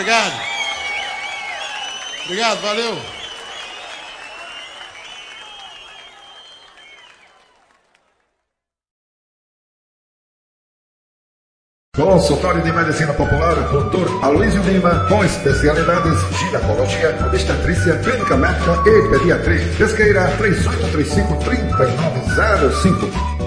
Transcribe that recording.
Obrigado. Obrigado, valeu. Consultório de Medicina Popular, Dr. Aloysio Lima, com especialidades ginecologia, obstetrícia, clínica médica e pediatria. Pesqueira 3835-3905.